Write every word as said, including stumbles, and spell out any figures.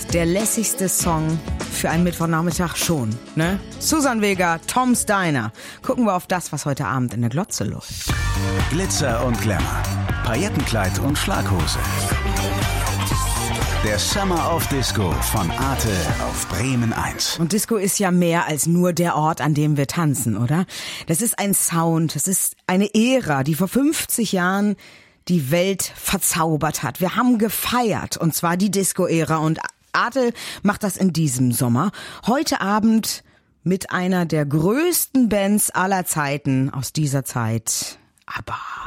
Der lässigste Song für einen Mittwochnachmittag schon, ne? Susan Vega, Tom's Diner. Gucken wir auf das, was heute Abend in der Glotze läuft. Glitzer und Glamour, Paillettenkleid und Schlaghose. Der Summer of Disco von Arte auf Bremen eins. Und Disco ist ja mehr als nur der Ort, an dem wir tanzen, oder? Das ist ein Sound, das ist eine Ära, die vor fünfzig Jahren die Welt verzaubert hat. Wir haben gefeiert, und zwar die Disco-Ära, und Arte macht das in diesem Sommer. Heute Abend mit einer der größten Bands aller Zeiten aus dieser Zeit, ABBA.